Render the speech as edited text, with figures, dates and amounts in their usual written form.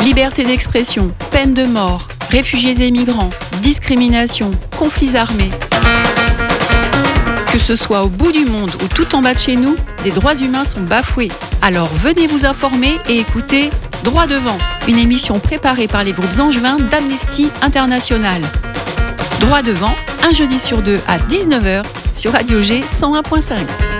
Liberté d'expression, peine de mort, réfugiés et migrants, discrimination, conflits armés. Que ce soit au bout du monde ou tout en bas de chez nous, des droits humains sont bafoués. Alors venez vous informer et écoutez Droit devant, une émission préparée par les groupes angevins d'Amnesty International. Droit devant, un jeudi sur deux à 19h sur Radio G 101.5.